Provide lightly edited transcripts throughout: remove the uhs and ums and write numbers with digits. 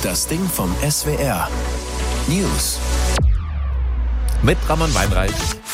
Das Ding vom SWR. News. Mit Ramon Weinreich.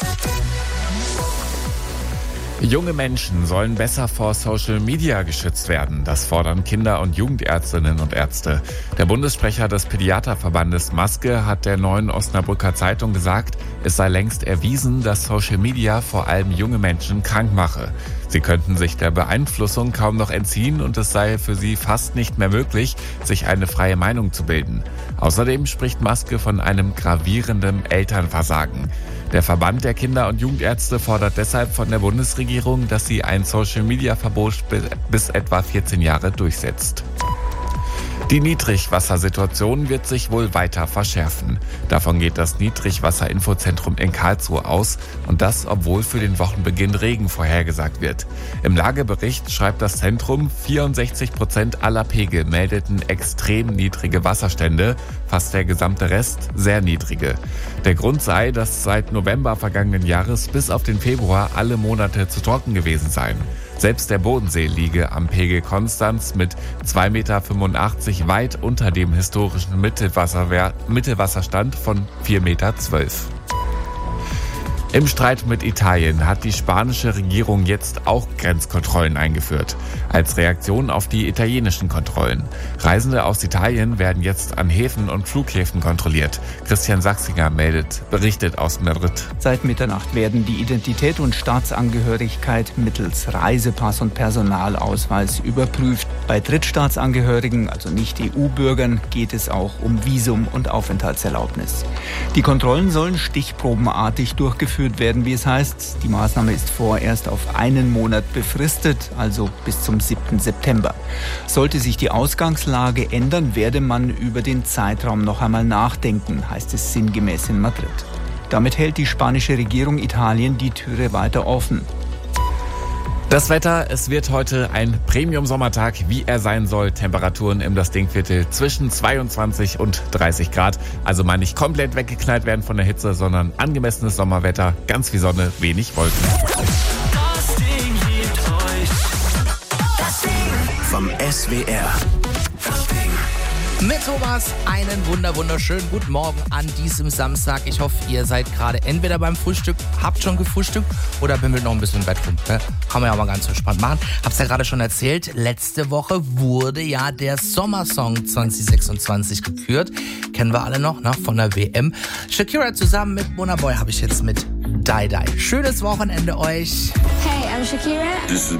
Junge Menschen sollen besser vor Social Media geschützt werden. Das fordern Kinder- und Jugendärztinnen und Ärzte. Der Bundessprecher des Pädiaterverbandes Maske hat der Neuen Osnabrücker Zeitung gesagt, es sei längst erwiesen, dass Social Media vor allem junge Menschen krank mache. Sie könnten sich der Beeinflussung kaum noch entziehen und es sei für sie fast nicht mehr möglich, sich eine freie Meinung zu bilden. Außerdem spricht Maske von einem gravierenden Elternversagen. Der Verband der Kinder- und Jugendärzte fordert deshalb von der Bundesregierung, dass sie ein Social-Media-Verbot bis etwa 14 Jahre durchsetzt. Die Niedrigwassersituation wird sich wohl weiter verschärfen. Davon geht das Niedrigwasser-Infozentrum in Karlsruhe aus und das, obwohl für den Wochenbeginn Regen vorhergesagt wird. Im Lagebericht schreibt das Zentrum, 64% aller Pegel meldeten extrem niedrige Wasserstände, fast der gesamte Rest sehr niedrige. Der Grund sei, dass seit November vergangenen Jahres bis auf den Februar alle Monate zu trocken gewesen seien. Selbst der Bodensee liege am Pegel Konstanz mit 2,85 Meter weit unter dem historischen Mittelwasserstand von 4,12 Meter. Im Streit mit Italien hat die spanische Regierung jetzt auch Grenzkontrollen eingeführt, als Reaktion auf die italienischen Kontrollen. Reisende aus Italien werden jetzt an Häfen und Flughäfen kontrolliert. Christian Sachsinger berichtet aus Madrid. Seit Mitternacht werden die Identität und Staatsangehörigkeit mittels Reisepass und Personalausweis überprüft. Bei Drittstaatsangehörigen, also Nicht-EU-Bürgern, geht es auch um Visum und Aufenthaltserlaubnis. Die Kontrollen sollen stichprobenartig durchgeführt werden, wie es heißt. Die Maßnahme ist vorerst auf einen Monat befristet, also bis zum 7. September. Sollte sich die Ausgangslage ändern, werde man über den Zeitraum noch einmal nachdenken, heißt es sinngemäß in Madrid. Damit hält die spanische Regierung Italien die Türe weiter offen. Das Wetter, es wird heute ein Premium-Sommertag, wie er sein soll. Temperaturen im Das Dingviertel zwischen 22 und 30 Grad. Also mal nicht komplett weggeknallt werden von der Hitze, sondern angemessenes Sommerwetter, ganz viel Sonne, wenig Wolken. Das Ding liebt euch. Das Ding vom SWR. Das Ding. Mit Thomas einen wunderschönen guten Morgen an diesem Samstag. Ich hoffe, ihr seid gerade entweder beim Frühstück, habt schon gefrühstückt oder bimmelt noch ein bisschen im Bett rum. Ne? Kann man ja mal ganz entspannt machen. Hab's ja gerade schon erzählt, letzte Woche wurde ja der Sommersong 2026 gekürt. Kennen wir alle noch, ne? Von der WM. Shakira zusammen mit Burna Boy habe ich jetzt mit Die Die. Schönes Wochenende euch. Hey, I'm Shakira. This is